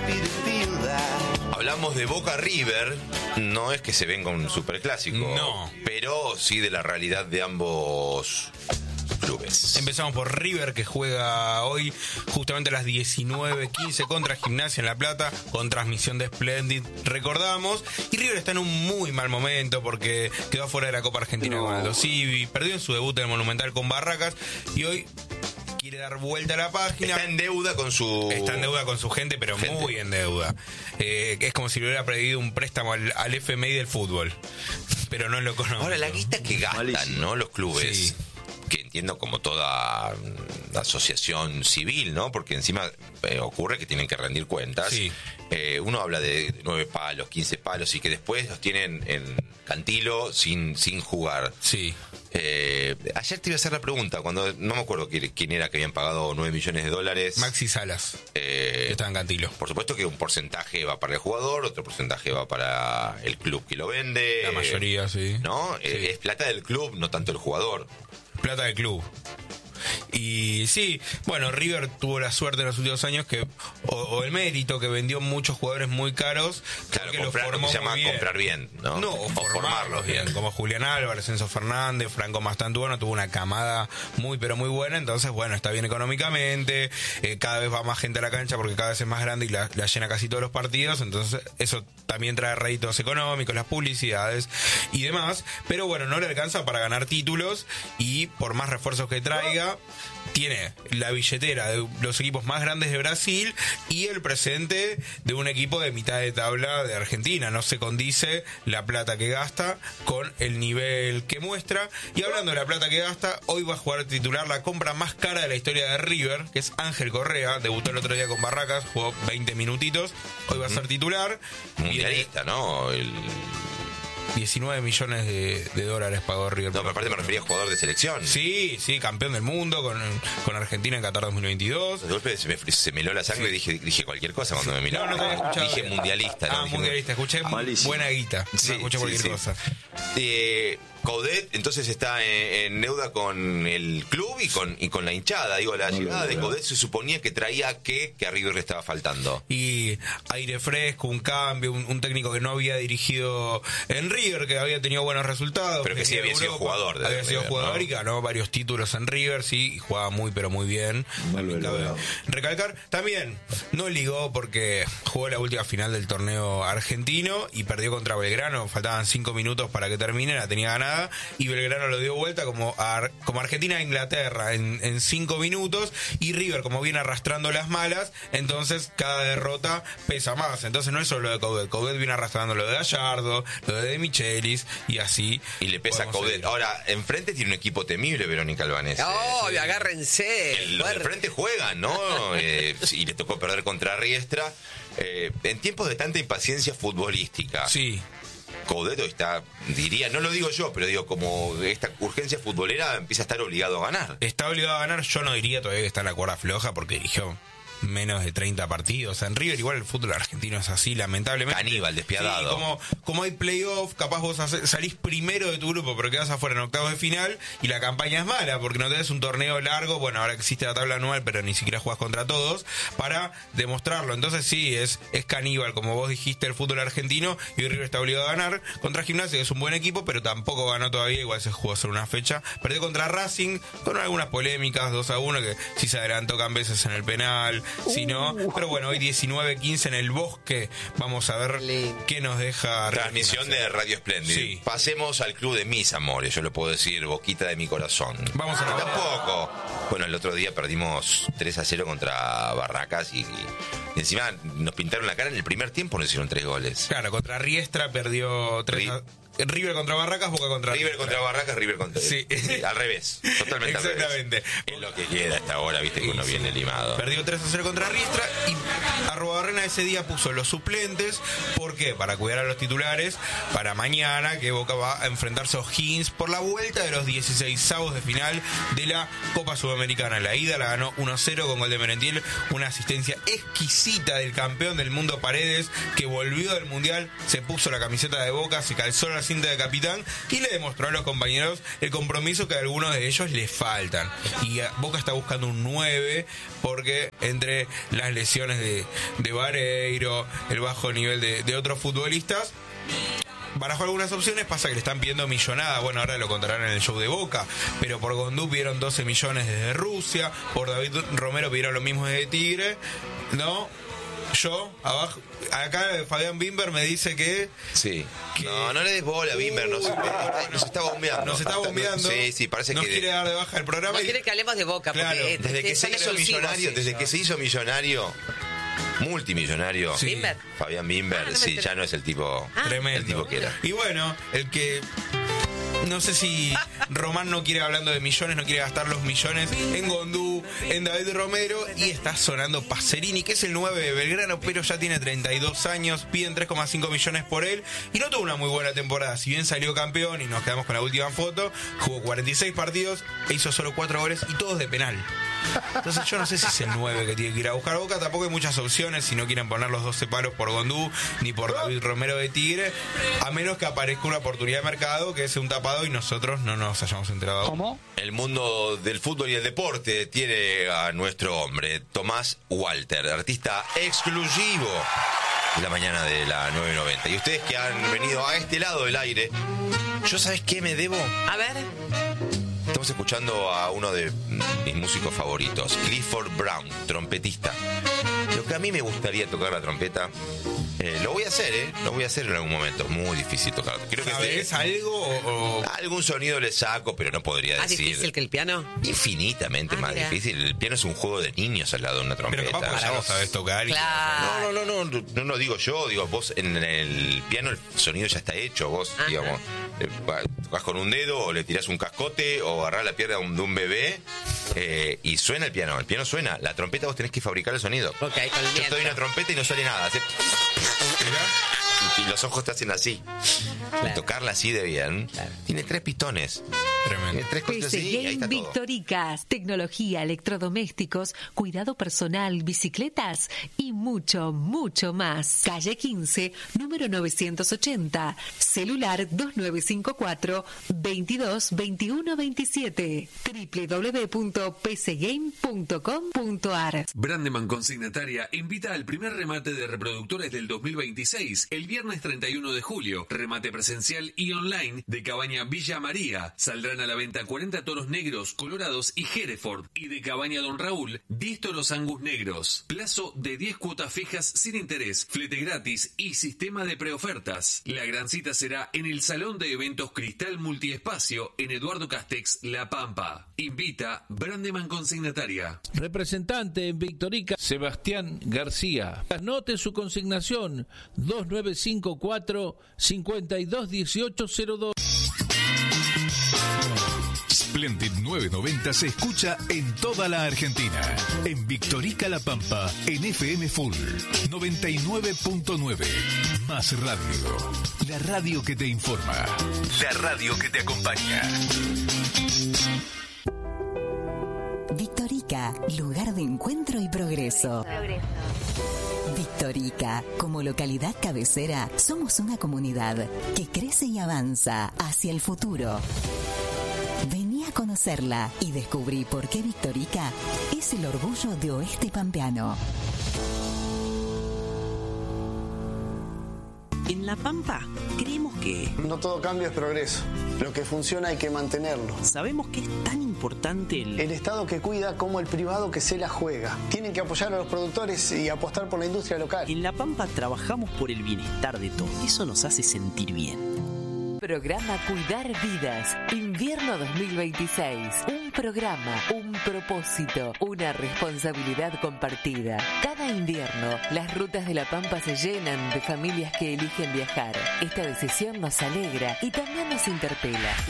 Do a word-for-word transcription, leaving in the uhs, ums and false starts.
Hablamos de Boca River, no es que se venga un superclásico, no, pero sí de la realidad de ambos clubes. Empezamos por River, que juega hoy justamente a las diecinueve quince contra Gimnasia en La Plata, con transmisión de Splendid, recordamos. Y River está en un muy mal momento porque quedó afuera de la Copa Argentina no. con Aldo Civi, perdió en su debut en el Monumental con Barracas y hoy quiere dar vuelta a la página. Está en deuda con su... Está en deuda con su gente, pero gente. muy en deuda. Eh, es como si le hubiera pedido un préstamo al, al F M I del fútbol, pero no en lo económico. Ahora, la guita que gastan, Malísimo. ¿no? Los clubes... Sí. que entiendo como toda asociación civil, ¿no? Porque encima eh, ocurre que tienen que rendir cuentas. Sí. Eh, uno habla de nueve palos, quince palos y que después los tienen en cantilo sin, sin jugar. Sí. Eh, ayer te iba a hacer la pregunta, cuando no me acuerdo quién era que habían pagado nueve millones de dólares. Maxi Salas. Eh, está en Cantilo. Por supuesto que un porcentaje va para el jugador, otro porcentaje va para el club que lo vende. La mayoría, sí. ¿No? Sí. Eh, es plata del club, no tanto el jugador. Plata del club. Y sí, bueno, River tuvo la suerte en los últimos años que o, o el mérito que vendió muchos jugadores muy caros. Claro, que comprar, los formó lo que se llama muy bien. comprar bien, ¿no? No, o, o formarlos, formarlos bien. bien. Como Julián Álvarez, Enzo Fernández, Franco Mastantuono, tuvo una camada muy, pero muy buena. Entonces, bueno, está bien económicamente. Eh, cada vez va más gente a la cancha porque cada vez es más grande y la, la llena casi todos los partidos. Entonces, eso también trae réditos económicos, las publicidades y demás. Pero bueno, no le alcanza para ganar títulos y por más refuerzos que traiga, tiene la billetera de los equipos más grandes de Brasil y el presente de un equipo de mitad de tabla de Argentina. No se condice la plata que gasta con el nivel que muestra. Y hablando de la plata que gasta, hoy va a jugar titular la compra más cara de la historia de River, que es Ángel Correa. Debutó el otro día con Barracas, jugó veinte minutitos. Hoy va a ser titular. Mundialista, ¿no? El... diecinueve millones de, de dólares pagó River. No, pero aparte me refería a jugador de selección. Sí, sí, campeón del mundo con, con Argentina en Qatar dos mil veintidós. De golpe se me, se me heló la sangre sí. y dije, dije cualquier cosa cuando me miraba. No, no, no, dije mundialista. Ah, ¿no? Dije, mundialista, escuché malísimo. Buena guita. Sí, no escuché sí, cualquier sí. cosa. Eh, Coudet entonces está en, en deuda con el club y con y con la hinchada. Digo, la no, llegada no, no, de Coudet se suponía que traía que, que a River le estaba faltando. Y aire fresco, un cambio, un, un técnico que no había dirigido en River, que había tenido buenos resultados. Pero que sí había Europa, sido jugador. De había River, sido jugador ¿no? y ganó varios títulos en River, sí, y jugaba muy pero muy bien. Bueno, recalcar, también no ligó porque jugó la última final del torneo argentino y perdió contra Belgrano. Faltaban cinco minutos para que termine, la tenía ganada y Belgrano lo dio vuelta como, a, como Argentina a Inglaterra en, en cinco minutos y River como viene arrastrando las malas, entonces cada derrota pesa más. Entonces no es solo lo de Coudet, Coudet viene arrastrando lo de Gallardo, lo de De Michelis y así. Y le pesa a Coudet. Ahora, enfrente tiene un equipo temible, Verónica Albanese. ¡Oh, sí. agárrense! El, los de frente juegan, ¿no? eh, y le tocó perder contra Riestra. Eh, en tiempos de tanta impaciencia futbolística. Sí. Coudet está, diría, no lo digo yo, pero digo, como esta urgencia futbolera empieza a estar obligado a ganar. Está obligado a ganar, yo no diría todavía que está en la cuerda floja porque dirigió menos de treinta partidos. En River igual el fútbol argentino es así, lamentablemente. Caníbal, despiadado. Sí, como, como hay playoff, capaz vos haces, salís primero de tu grupo, pero quedás afuera en octavos de final y la campaña es mala, porque no tenés un torneo largo, bueno, ahora existe la tabla anual, pero ni siquiera jugás contra todos, para demostrarlo. Entonces sí, es, es caníbal, como vos dijiste, el fútbol argentino, y River está obligado a ganar contra Gimnasia, que es un buen equipo, pero tampoco ganó todavía, igual se jugó solo una fecha. Perdió contra Racing, con algunas polémicas, dos a uno, que sí se adelantó Cambeses en el penal, si no, pero bueno, hoy diecinueve quince en el Bosque, vamos a ver qué nos deja. Transmisión de Radio Splendid. Sí. Pasemos al club de mis amores, yo lo puedo decir, boquita de mi corazón. Vamos a ver. Tampoco. Bueno, el otro día perdimos tres a cero contra Barracas y, y encima nos pintaron la cara en el primer tiempo, nos hicieron tres goles. Claro, contra Riestra perdió tres a... River contra Barracas, Boca contra River Riestra. contra Barracas, River contra... Sí. sí al revés, totalmente Exactamente. al revés. Es lo que queda hasta ahora, viste que uno viene limado. Perdió tres a cero contra Riestra y Arruabarrena ese día puso los suplentes. ¿Por qué? Para cuidar a los titulares para mañana, que Boca va a enfrentarse a O'Higgins por la vuelta de los dieciseisavos de final de la Copa Sudamericana. La ida la ganó uno a cero con gol de Merentiel, una asistencia exquisita del campeón del mundo Paredes, que volvió del Mundial, se puso la camiseta de Boca, se calzó las cinta de capitán y le demostró a los compañeros el compromiso que a algunos de ellos les faltan. Y Boca está buscando un nueve porque entre las lesiones de, de Vareiro, el bajo nivel de, de otros futbolistas, barajó algunas opciones, pasa que le están pidiendo millonada, bueno, ahora lo contarán en el show de Boca, pero por Gondú pidieron doce millones desde Rusia, por David Romero pidieron lo mismo desde Tigre, ¿no? Yo, abajo, acá Fabián Bimber me dice que... Sí. que no, no le des bola a Bimber, nos, nos está bombeando. Nos está bombeando. Sí, sí, parece nos que... quiere dar de baja el programa. No y... quiere que hablemos de Boca, claro, porque desde que se hizo millonario, desde que se hizo millonario, multimillonario, sí. Bimber. Fabián Bimber, Ah, no sí, me ya no es el tipo, Ah, tremendo. el tipo que era. Y bueno, el que... No sé si Román no quiere, hablando de millones, no quiere gastar los millones en Gondú, en David Romero, y está sonando Pacerini, que es el nueve de Belgrano, pero ya tiene treinta y dos años, piden tres coma cinco millones por él, y no tuvo una muy buena temporada. Si bien salió campeón, y nos quedamos con la última foto, jugó cuarenta y seis partidos, e hizo solo cuatro goles, y todos de penal. Entonces yo no sé si es el nueve que tiene que ir a buscar Boca. Tampoco hay muchas opciones si no quieren poner los doce palos por Gondú ni por David Romero de Tigre, a menos que aparezca una oportunidad de mercado que es un tapado y nosotros no nos hayamos enterado. ¿Cómo? El mundo del fútbol y el deporte tiene a nuestro hombre, Tomás Walter, artista exclusivo de la mañana de la nueve noventa. Y ustedes que han venido a este lado del aire, ¿yo sabes qué me debo? A ver. Estamos escuchando a uno de mis músicos favoritos, Clifford Brown, trompetista. Lo que a mí me gustaría tocar la trompeta, eh, lo voy a hacer, ¿eh? Lo voy a hacer en algún momento. Muy difícil tocar. Creo que ¿Sabes algo o, o... algún sonido le saco, pero no podría ¿Más decir. difícil que el piano? Infinitamente Ah, más mira. difícil. El piano es un juego de niños al lado de una Pero trompeta. capaz ya vos sabés tocar y... Claro. No, no, no, no, no, no digo yo, digo vos en el piano el sonido ya está hecho, vos, Ajá. digamos, eh, va- tocas con un dedo o le tirás un cascote o agarrás la pierna de un, de un bebé eh, y suena el piano, el piano suena, la trompeta vos tenés que fabricar el sonido. Ok, con el Yo te viento. doy una trompeta y no sale nada, hace- y, y los ojos te hacen así. Claro. Y tocarla así de bien, Claro. tiene tres pistones, Tremendo. tiene tres cosas P C así y ahí Game está todo. Victoricas, tecnología, electrodomésticos, cuidado personal, bicicletas y mucho, mucho más. Calle quince, número novecientos ochenta, celular dos nueve cinco cuatro, veintidós veintiuno veintisiete, doble u doble u doble u punto p c game punto com punto a r. Brandeman Consignataria invita al primer remate de reproductores del dos mil veintiséis, el viernes treinta y uno de julio. Remate presencial y online de Cabaña Villa María. Saldrán a la venta cuarenta toros negros, colorados y Hereford. Y de Cabaña Don Raúl, diez toros Angus negros. Plazo de diez cuotas fijas sin interés, flete gratis y sistema de preofertas. La gran cita será en el Salón de Eventos Cristal Multiespacio en Eduardo Castex, La Pampa. Invita Brandeman Consignataria. Representante en Victorica, Sebastián García. Anote su consignación dos nueve cinco cuatro, cinco dos uno ocho cero dos. Splendid nueve noventa se escucha en toda la Argentina. En Victorica La Pampa, en F M Full noventa y nueve punto nueve. Más radio. La radio que te informa. La radio que te acompaña. Victorica, lugar de encuentro y progreso. Victorica, como localidad cabecera, somos una comunidad que crece y avanza hacia el futuro. Vení a conocerla y descubrí por qué Victorica es el orgullo de Oeste Pampeano. En La Pampa creemos que No todo cambio es progreso. Lo que funciona hay que mantenerlo. sabemos que es tan importante el... El Estado que cuida como el privado que se la juega. Tienen que apoyar a los productores y apostar por la industria local. En La Pampa trabajamos por el bienestar de todos. Eso nos hace sentir bien. Programa Cuidar Vidas, invierno dos mil veintiséis. Un programa, un propósito, una responsabilidad compartida. Cada invierno, las rutas de La Pampa se llenan de familias que eligen viajar. Esta decisión nos alegra y también nos interpela.